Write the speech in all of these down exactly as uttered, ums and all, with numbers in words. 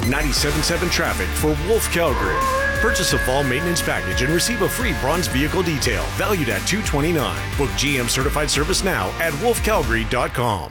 ninety-seven point seven traffic for Wolf Calgary. Purchase a fall maintenance package and receive a free bronze vehicle detail valued at two hundred twenty-nine dollars. Book G M certified service now at wolf calgary dot com.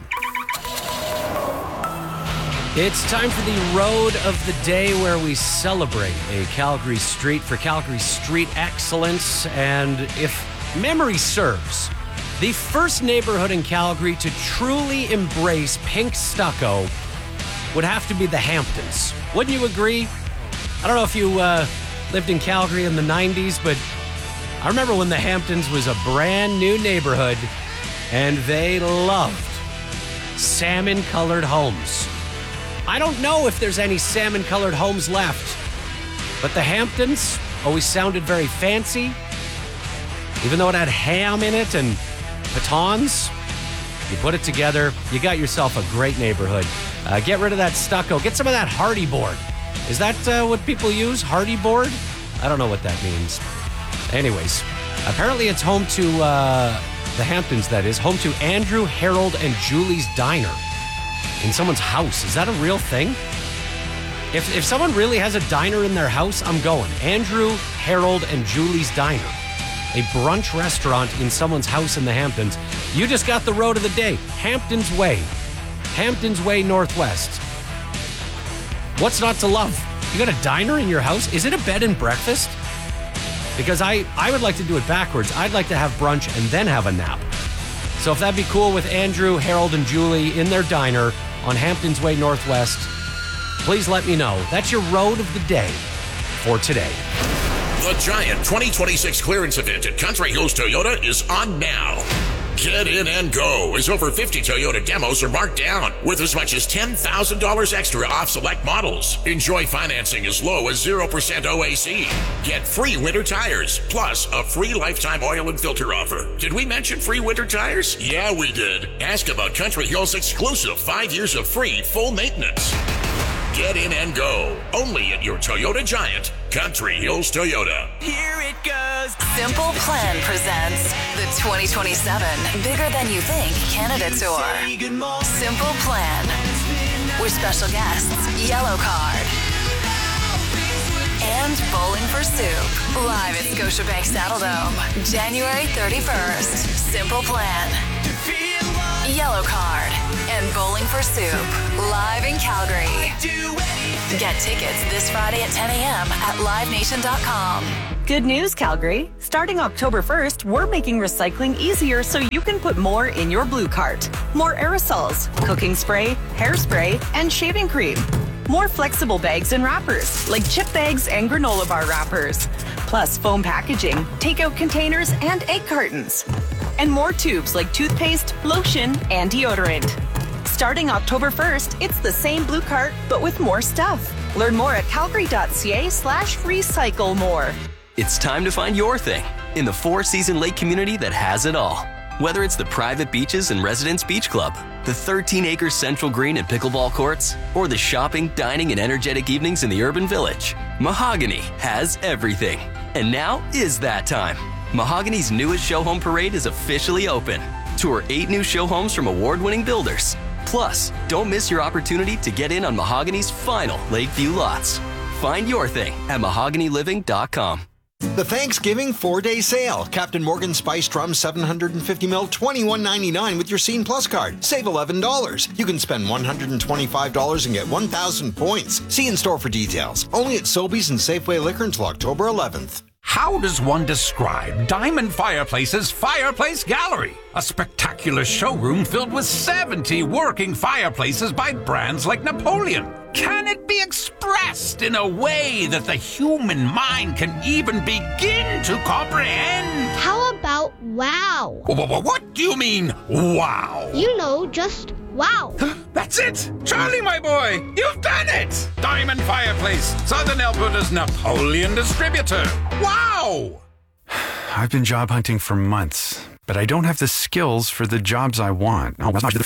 It's time for the road of the day where we celebrate a Calgary street for Calgary street excellence. And if memory serves, the first neighborhood in Calgary to truly embrace pink stucco would have to be the Hamptons. Wouldn't you agree? I don't know if you uh, lived in Calgary in the nineties, but I remember when the Hamptons was a brand new neighborhood and they loved salmon-colored homes. I don't know if there's any salmon-colored homes left, but the Hamptons always sounded very fancy. Even though it had ham in it and pitons, you put it together, you got yourself a great neighborhood. Uh, get rid of that stucco. Get some of that hardy board. Is that uh, what people use? Hardy board? I don't know what that means. Anyways, apparently it's home to uh, the Hamptons, that is, home to Andrew, Harold, and Julie's Diner in someone's house. Is that a real thing? If, if someone really has a diner in their house, I'm going. Andrew, Harold, and Julie's Diner. A brunch restaurant in someone's house in the Hamptons. You just got the road of the day. Hamptons Way. Hamptons Way Northwest. What's not to love? You got a diner in your house? Is it a bed and breakfast? Because I, I would like to do it backwards. I'd like to have brunch and then have a nap. So if that'd be cool with Andrew, Harold, and Julie in their diner on Hamptons Way Northwest, please let me know. That's your road of the day for today. The Giant twenty twenty-six clearance event at Country Hills Toyota is on now. Get in and go, as over fifty Toyota demos are marked down with as much as ten thousand dollars extra off select models. Enjoy financing as low as zero percent O A C. Get free winter tires, plus a free lifetime oil and filter offer. Did we mention free winter tires? Yeah, we did. Ask about Country Hills' exclusive five years of free full maintenance. Get in and go, only at your Toyota Giant, Country Hills Toyota. Here it goes. Simple Plan presents the twenty twenty-seven Bigger Than You Think Canada Tour. Simple Plan, with special guests Yellow Card and Bowling for Soup, live at Scotiabank Saddledome, January thirty-first. Simple Plan, Yellow Card, and Bowling for Soup, live in Calgary. Get tickets this Friday at ten a.m. at live nation dot com. Good news, Calgary. Starting October first, we're making recycling easier so you can put more in your blue cart. More aerosols, cooking spray, hairspray, and shaving cream. More flexible bags and wrappers, like chip bags and granola bar wrappers. Plus foam packaging, takeout containers, and egg cartons. And more tubes like toothpaste, lotion, and deodorant. Starting October first, it's the same blue cart, but with more stuff. Learn more at calgary.ca slash recycle more. It's time to find your thing in the four-season lake community that has it all. Whether it's the private beaches and Residence Beach Club, the thirteen-acre Central Green and pickleball courts, or the shopping, dining, and energetic evenings in the urban village, Mahogany has everything. And now is that time. Mahogany's newest show home parade is officially open. Tour eight new show homes from award-winning builders. Plus, don't miss your opportunity to get in on Mahogany's final Lakeview lots. Find your thing at mahogany living dot com. The Thanksgiving four-day sale. Captain Morgan Spiced Rum seven hundred fifty milliliters, twenty-one ninety-nine with your Scene Plus card. Save eleven dollars. You can spend one hundred twenty-five dollars and get one thousand points. See in store for details. Only at Sobeys and Safeway Liquor until October eleventh. How does one describe Diamond Fireplace's Fireplace Gallery? A spectacular showroom filled with seventy working fireplaces by brands like Napoleon. Can it be expressed in a way that the human mind can even begin to comprehend? How about wow? What do you mean, wow? You know, just wow. That's it! Charlie, my boy, you've done it! Diamond Fireplace, Southern Alberta's Napoleon distributor. Wow! I've been job hunting for months, but I don't have the skills for the jobs I want.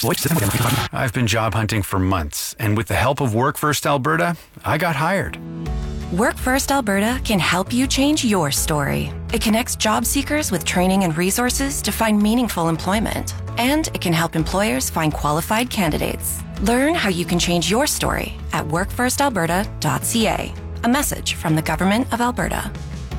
I've been job hunting for months, and with the help of Work First Alberta, I got hired. Work First Alberta can help you change your story. It connects job seekers with training and resources to find meaningful employment. And it can help employers find qualified candidates. Learn how you can change your story at work first alberta dot c a. A message from the Government of Alberta.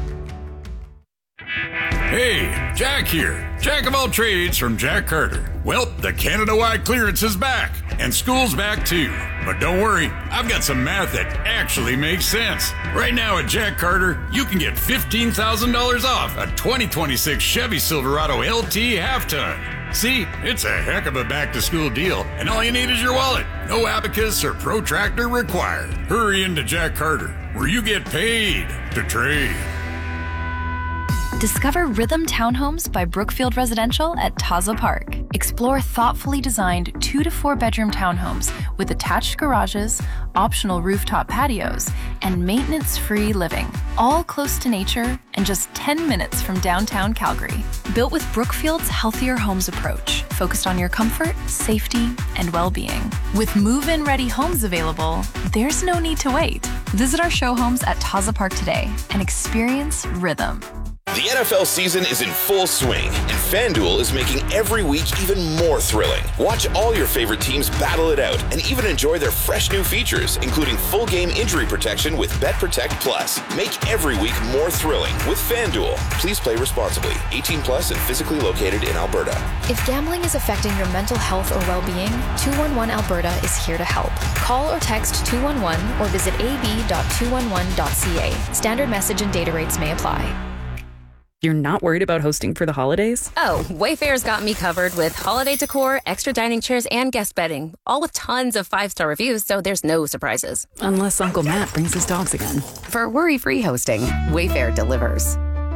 Hey, Jack here. Jack of all trades from Jack Carter. Well, the Canada-wide clearance is back, and school's back too. But don't worry, I've got some math that actually makes sense. Right now at Jack Carter, you can get fifteen thousand dollars off a twenty twenty-six Chevy Silverado L T half-ton. See, it's a heck of a back-to-school deal, and all you need is your wallet. No abacus or protractor required. Hurry into Jack Carter, where you get paid to trade. Discover Rhythm Townhomes by Brookfield Residential at Taza Park. Explore thoughtfully designed two to four bedroom townhomes with attached garages, optional rooftop patios, and maintenance-free living, all close to nature and just ten minutes from downtown Calgary. Built with Brookfield's Healthier Homes approach, focused on your comfort, safety, and well-being. With move-in ready homes available, there's no need to wait. Visit our show homes at Taza Park today and experience Rhythm. The N F L season is in full swing, and FanDuel is making every week even more thrilling. Watch all your favorite teams battle it out and even enjoy their fresh new features, including full game injury protection with BetProtect Plus. Make every week more thrilling with FanDuel. Please play responsibly. eighteen plus and physically located in Alberta. If gambling is affecting your mental health or well-being, two one one Alberta is here to help. Call or text two one one or visit a b dot two one one dot c a. Standard message and data rates may apply. You're not worried about hosting for the holidays? Oh, Wayfair's got me covered with holiday decor, extra dining chairs, and guest bedding. All with tons of five-star reviews, so there's no surprises. Unless Uncle Matt brings his dogs again. For worry-free hosting, Wayfair delivers.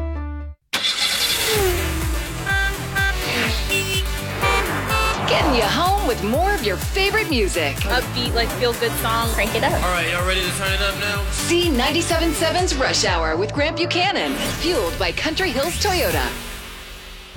Getting you home with more of your favorite music. Upbeat, like feel-good song. Crank it up. All right, y'all ready to turn it up now? C ninety-seven point seven's Rush Hour with Grant Buchanan. Fueled by Country Hills Toyota.